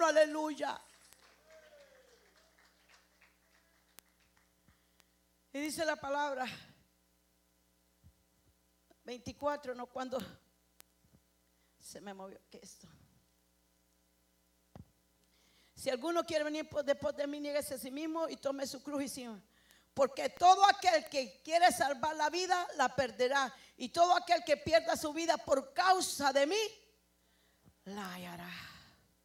aleluya. Y dice la palabra 24, no, cuando se me movió que esto. Si alguno quiere venir después de mí, niéguese a sí mismo y tome su cruz y siga. Porque todo aquel que quiere salvar la vida la perderá, y todo aquel que pierda su vida por causa de mí la hallará.